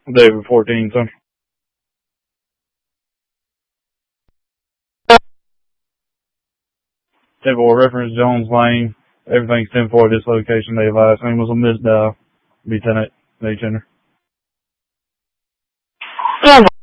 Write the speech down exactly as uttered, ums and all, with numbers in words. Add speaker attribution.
Speaker 1: David fourteen, sir. David will reference Jones Lane. Everything's ten four at this location. They advised name was a misdial. Lieutenant Nate Center.